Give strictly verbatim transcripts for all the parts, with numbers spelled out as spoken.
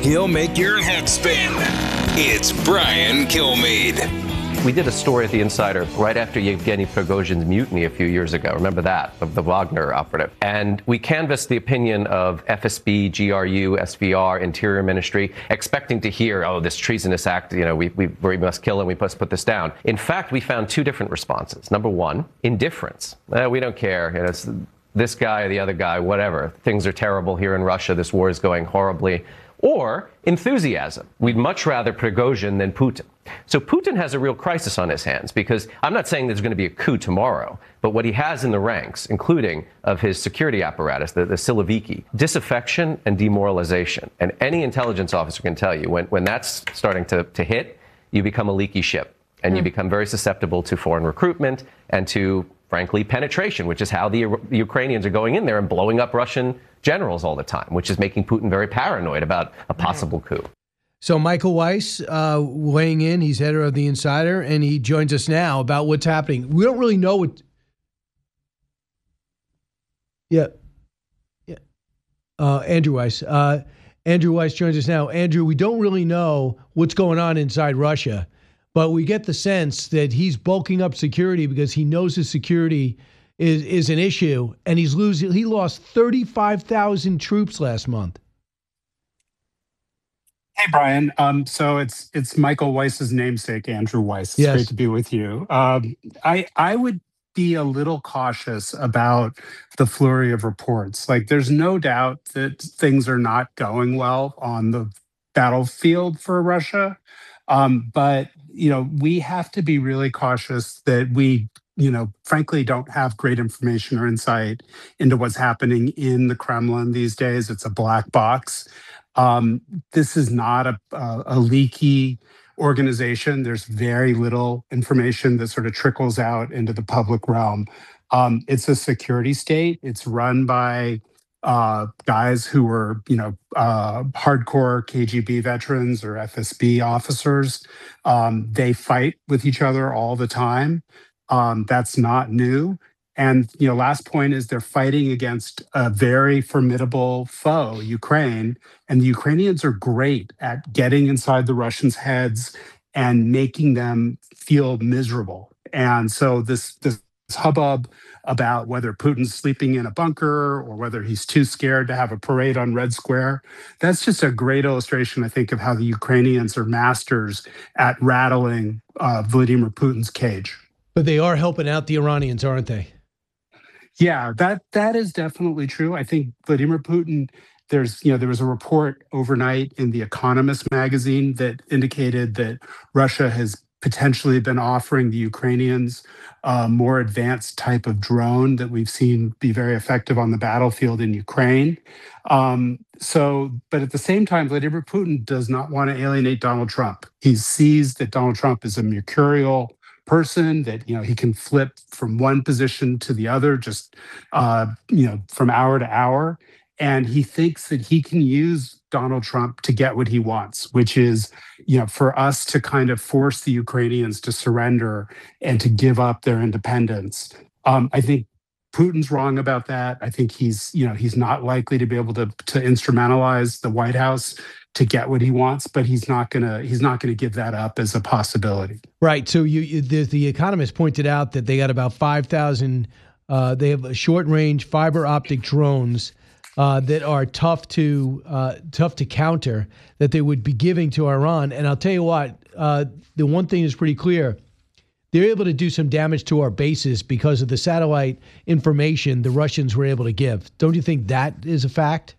He'll make your head spin. It's Brian Kilmeade. We did a story at The Insider right after Yevgeny Prigozhin's mutiny a few years ago. Remember that, of the Wagner operative. And we canvassed the opinion of F S B, G R U, S V R, Interior Ministry, expecting to hear, oh, this treasonous act, you know, we, we, we must kill and we must put this down. In fact, we found two different responses. Number one, indifference. Eh, we don't care. You know, it's this guy or the other guy, whatever. Things are terrible here in Russia. This war is going horribly. Or enthusiasm. We'd much rather Prigozhin than Putin. So Putin has a real crisis on his hands, because I'm not saying there's going to be a coup tomorrow, but what he has in the ranks, including of his security apparatus, the, the Siloviki, disaffection and demoralization. And any intelligence officer can tell you when, when that's starting to, to hit, you become a leaky ship, and mm. you become very susceptible to foreign recruitment and to, frankly, penetration, which is how the, the Ukrainians are going in there and blowing up Russian generals all the time, which is making Putin very paranoid about a possible coup. So Michael Weiss uh, weighing in, he's editor of The Insider, and he joins us now about what's happening. We don't really know what... Yeah. yeah. Uh, Andrew Weiss. Uh, Andrew Weiss joins us now. Andrew, we don't really know what's going on inside Russia, but we get the sense that he's bulking up security because he knows his security is, is an issue, and he's losing. He lost thirty-five thousand troops last month. Hey, Brian. Um, so it's it's Michael Weiss's namesake, Andrew Weiss. It's yes. great to be with you. Um, I I would be a little cautious about the flurry of reports. Like, there's no doubt that things are not going well on the battlefield for Russia, um, but you know we have to be really cautious that we, you know, frankly, don't have great information or insight into what's happening in the Kremlin these days. It's a black box. Um, this is not a, a, a leaky organization. There's very little information that sort of trickles out into the public realm. Um, it's a security state. It's run by uh, guys who were, you know, uh, hardcore K G B veterans or F S B officers. Um, they fight with each other all the time. Um, that's not new. And, you know, last point is they're fighting against a very formidable foe, Ukraine. And the Ukrainians are great at getting inside the Russians' heads and making them feel miserable. And so this, this hubbub about whether Putin's sleeping in a bunker or whether he's too scared to have a parade on Red Square, that's just a great illustration, I think, of how the Ukrainians are masters at rattling uh, Vladimir Putin's cage. But they are helping out the Iranians, aren't they? Yeah, that that is definitely true. I think Vladimir Putin, there's, you know, there was a report overnight in The Economist magazine that indicated that Russia has potentially been offering the Ukrainians a more advanced type of drone that we've seen be very effective on the battlefield in Ukraine. Um, so, but at the same time, Vladimir Putin does not want to alienate Donald Trump. He sees that Donald Trump is a mercurial person, that, you know, he can flip from one position to the other just, uh, you know, from hour to hour. And he thinks that he can use Donald Trump to get what he wants, which is, you know, for us to kind of force the Ukrainians to surrender and to give up their independence. Um, I think Putin's wrong about that. I think he's, you know, he's not likely to be able to, to instrumentalize the White House to get what he wants, but he's not gonna he's not gonna give that up as a possibility. Right. So you, you the, the Economist pointed out that they got about five thousand. Uh, they have short range fiber optic drones uh, that are tough to uh, tough to counter that they would be giving to Iran. And I'll tell you what, uh, the one thing is pretty clear. They're able to do some damage to our bases because of the satellite information the Russians were able to give. Don't you think that is a fact?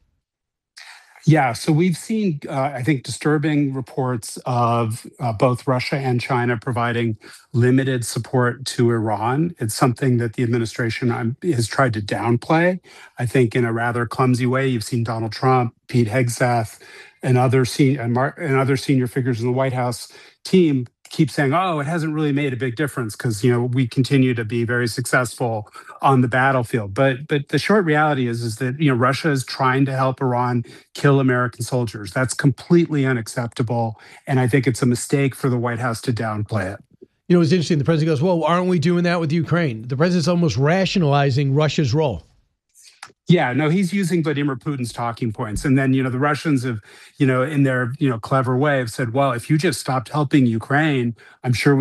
Yeah, so we've seen, uh, I think, disturbing reports of uh, both Russia and China providing limited support to Iran. It's something that the administration um, has tried to downplay, I think, in a rather clumsy way. You've seen Donald Trump, Pete Hegseth, and other, sen- and, Mar- and other senior figures in the White House team keep saying, oh, it hasn't really made a big difference because, you know, we continue to be very successful on the battlefield. But but the short reality is, is that, you know, Russia is trying to help Iran kill American soldiers. That's completely unacceptable. And I think it's a mistake for the White House to downplay it. You know, it's interesting. The president goes, well, aren't we doing that with Ukraine? The president's almost rationalizing Russia's role. Yeah, no, he's using Vladimir Putin's talking points. And then, you know, the Russians have, you know, in their, you know, clever way have said, well, if you just stopped helping Ukraine, I'm sure